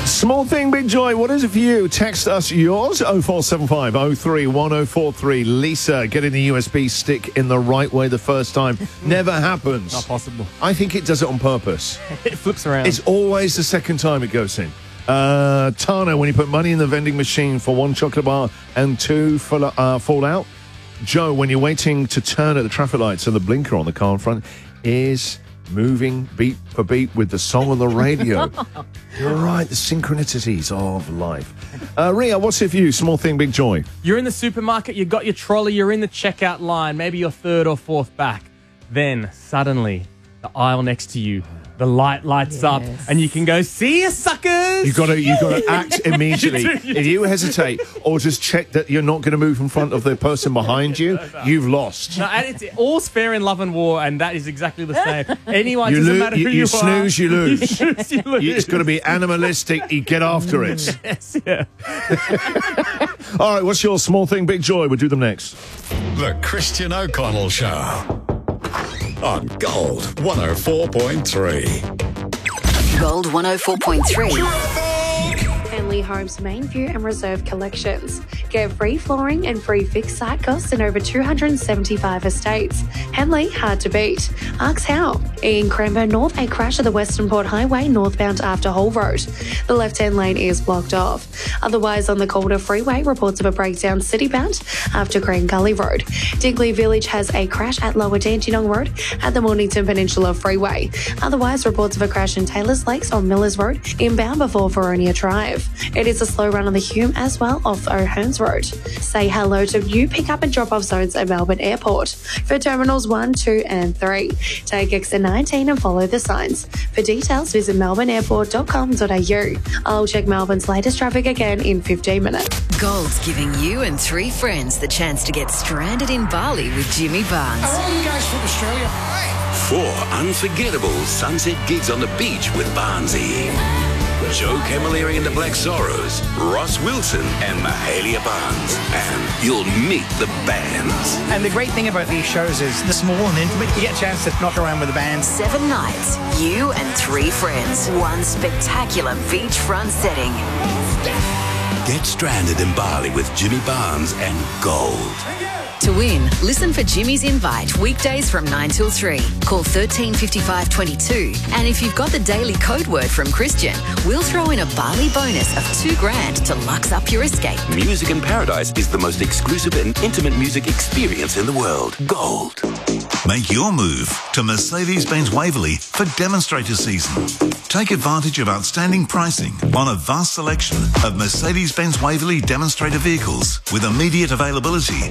Small thing, big joy. What is it for you? Text us yours, 0475 03 1043. Lisa, getting the USB stick in the right way the first time never happens. Not possible. I think it does it on purpose. It flips around. It's always the second time it goes in. Tana, when you put money in the vending machine for 1 chocolate bar and 2 fall out. Joe, when you're waiting to turn at the traffic lights and the blinker on the car in front is moving beat for beat with the song on the radio. You're right, the synchronicities of life. Ria, what's it for you? Small thing, big joy. You're in the supermarket, you got your trolley, you're in the checkout line, maybe you're third or fourth back. Then, suddenly, the aisle next to you, the light lights up, and you can go, see you, suckers! You've got to act immediately. If you hesitate or just check that you're not going to move in front of the person behind you, you've lost. No, and it's all's fair in love and war, and that is exactly the same. Anyone, doesn't matter who you are. Snooze, you lose. You snooze, you lose. It's got to be animalistic. You get after it. Yes, yeah. All right, what's your small thing, big joy? We'll do them next. The Christian O'Connell Show on Gold 104.3. Gold 104.3. Henley Homes Main View and Reserve collections. Get free flooring and free fixed site costs in over 275 estates. Henley, hard to beat. Ask how. In Cranbourne North, a crash at the Western Port Highway northbound after Hull Road. The left-hand lane is blocked off. Otherwise, on the Calder Freeway, reports of a breakdown citybound after Green Gully Road. Dingley Village has a crash at Lower Dandenong Road at the Mornington Peninsula Freeway. Otherwise, reports of a crash in Taylors Lakes on Millers Road, inbound before Veronia Drive. It is a slow run on the Hume as well off O'Hearns Road. Say hello to new pick-up and drop-off zones at Melbourne Airport for Terminals 1, 2 and 3. Take exit 19 and follow the signs. For details, visit melbourneairport.com.au. I'll check Melbourne's latest traffic again in 15 minutes. Gold's giving you and 3 friends the chance to get stranded in Bali with Jimmy Barnes. Are all you guys from Australia? 4 unforgettable sunset gigs on the beach with Barnesy. Joe Camilleri and the Black Sorrows, Ross Wilson and Mahalia Barnes. And you'll meet the bands. And the great thing about these shows is they're small and intimate. You get a chance to knock around with the band. 7 nights, you and 3 friends. One spectacular beachfront setting. Get stranded in Bali with Jimmy Barnes and Gold. To win, listen for Jimmy's Invite weekdays from 9 till 3. Call 13 55 22. And if you've got the daily code word from Christian, we'll throw in a Bali bonus of $2,000 to lux up your escape. Music in Paradise is the most exclusive and intimate music experience in the world. Gold. Make your move to Mercedes-Benz Waverley for demonstrator season. Take advantage of outstanding pricing on a vast selection of Mercedes-Benz Waverley demonstrator vehicles with immediate availability